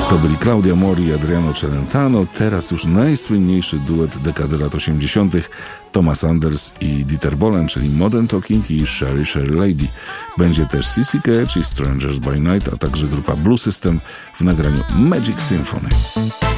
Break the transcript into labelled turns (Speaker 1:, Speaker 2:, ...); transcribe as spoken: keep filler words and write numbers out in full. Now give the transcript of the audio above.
Speaker 1: To byli Claudia Mori i Adriano Celentano, teraz już najsłynniejszy duet dekady lat osiemdziesiątych Thomas Anders i Dieter Bohlen, czyli Modern Talking i Sherry Sherry Lady. Będzie też C C Catch i Strangers by Night, a także grupa Blue System w nagraniu Magic Symphony.